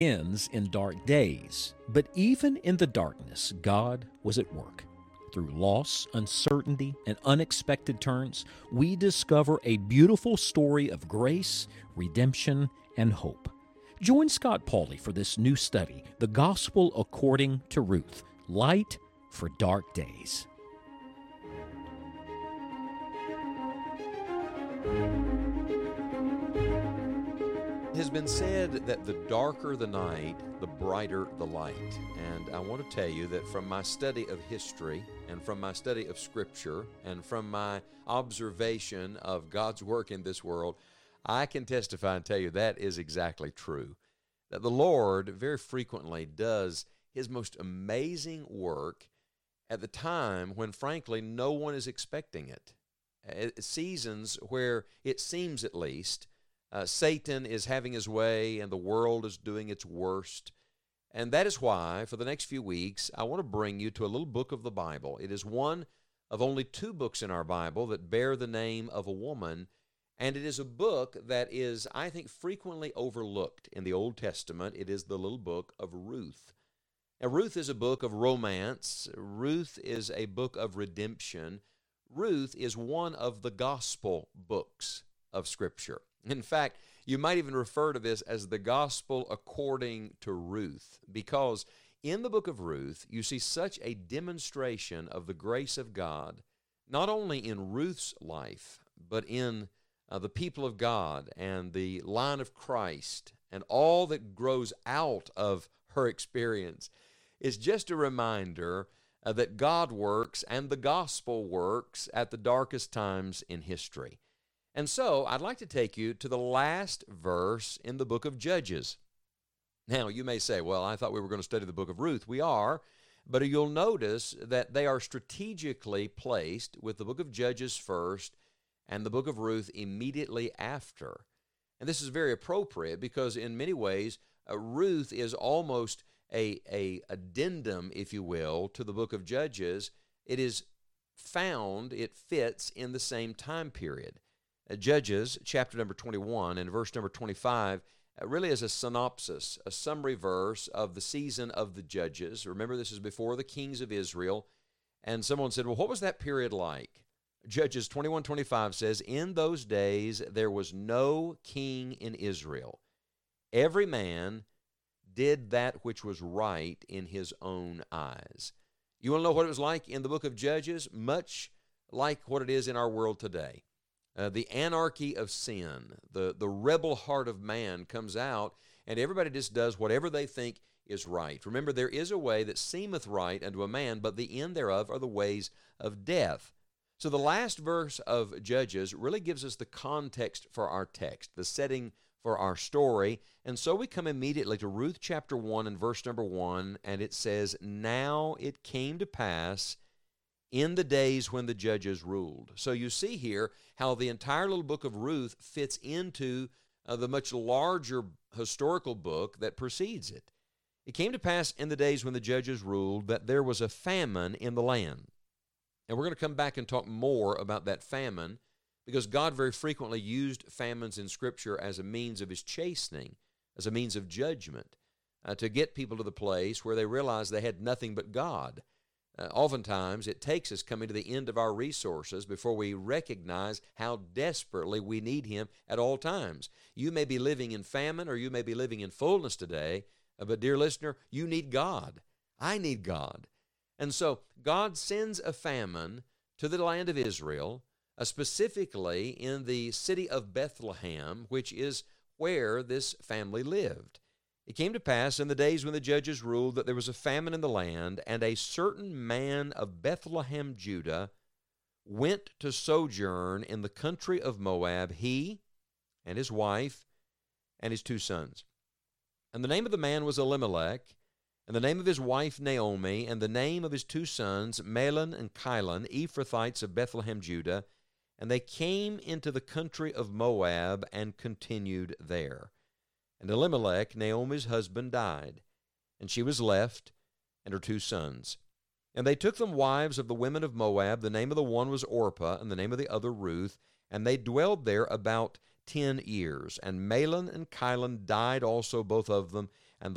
ends in dark days, but even in the darkness, God was at work. Through loss, uncertainty, and unexpected turns, we discover a beautiful story of grace, redemption, and hope. Join Scott Pauley for this new study, The Gospel According to Ruth, Light for Dark Days. It has been said that the darker the night, the brighter the light. And I want to tell you that from my study of history and from my study of Scripture and from my observation of God's work in this world, I can testify and tell you that is exactly true. That the Lord very frequently does His most amazing work at the time when, frankly, no one is expecting it. At seasons where it seems, at least, Satan is having his way and the world is doing its worst. And that is why, for the next few weeks, I want to bring you to a little book of the Bible. It is one of only two books in our Bible that bear the name of a woman, and it is a book that is, I think, frequently overlooked in the Old Testament. It is the little book of Ruth. Now, Ruth is a book of romance. Ruth is a book of redemption. Ruth is one of the gospel books of Scripture. In fact, you might even refer to this as the gospel according to Ruth, because in the book of Ruth, you see such a demonstration of the grace of God, not only in Ruth's life, but in the people of God and the line of Christ and all that grows out of her experience. Is just a reminder that God works and the gospel works at the darkest times in history. And so I'd like to take you to the last verse in the book of Judges. Now, you may say, well, I thought we were going to study the book of Ruth. We are, but you'll notice that they are strategically placed with the book of Judges first and the book of Ruth immediately after. And this is very appropriate because in many ways, Ruth is almost a addendum, if you will, to the book of Judges. It fits in the same time period. Judges, chapter number 21 and verse number 25, really is a synopsis, a summary verse of the season of the Judges. Remember, this is before the kings of Israel. And someone said, well, what was that period like? Judges 21:25 says, in those days there was no king in Israel. Every man did that which was right in his own eyes. You want to know what it was like in the book of Judges? Much like what it is in our world today. The anarchy of sin, the rebel heart of man comes out, and everybody just does whatever they think is right. Remember, there is a way that seemeth right unto a man, but the end thereof are the ways of death. So the last verse of Judges really gives us the context for our text, the setting for our story. And so we come immediately to Ruth chapter 1 and verse number 1, and it says, now it came to pass in the days when the judges ruled. So you see here how the entire little book of Ruth fits into the much larger historical book that precedes it. It came to pass in the days when the judges ruled that there was a famine in the land. And we're going to come back and talk more about that famine because God very frequently used famines in Scripture as a means of His chastening, as a means of judgment, to get people to the place where they realized they had nothing but God. Oftentimes, it takes us coming to the end of our resources before we recognize how desperately we need Him at all times. You may be living in famine or you may be living in fullness today, but dear listener, you need God. I need God. And so God sends a famine to the land of Israel, specifically in the city of Bethlehem, which is where this family lived. It came to pass in the days when the judges ruled that there was a famine in the land, and a certain man of Bethlehem, Judah, went to sojourn in the country of Moab, he and his wife and his 2 sons. And the name of the man was Elimelech, and the name of his wife Naomi, and the name of his 2 sons Mahlon and Chilion, Ephrathites of Bethlehem, Judah. And they came into the country of Moab and continued there. And Elimelech, Naomi's husband, died, and she was left, and her 2 sons. And they took them wives of the women of Moab. The name of the one was Orpah, and the name of the other Ruth. And they dwelled there about 10 years. And Mahlon and Chilion died also, both of them.